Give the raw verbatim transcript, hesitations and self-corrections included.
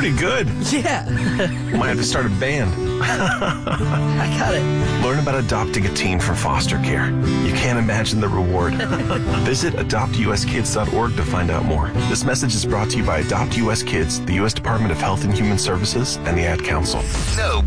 pretty good. Yeah. Might have to start a band. I got it. Learn about adopting a teen for foster care. You can't imagine the reward. Visit adopt u s kids dot org to find out more. This message is brought to you by Adopt U S Kids, the U S Department of Health and Human Services, and the Ad Council. No